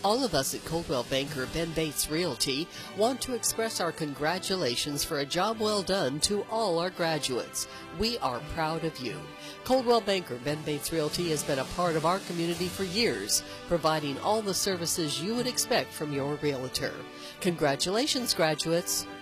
All of us at Coldwell Banker Ben Bates Realty want to express our congratulations for a job well done to all our graduates. We are proud of you. Coldwell Banker Ben Bates Realty has been a part of our community for years, providing all the services you would expect from your realtor. Congratulations, graduates.